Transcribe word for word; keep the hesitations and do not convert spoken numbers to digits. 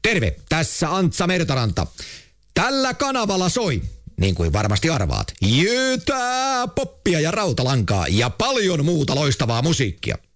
Terve, tässä Antsa Mertaranta. Tällä kanavalla soi, niin kuin varmasti arvaat, jötää, poppia ja rautalankaa ja paljon muuta loistavaa musiikkia.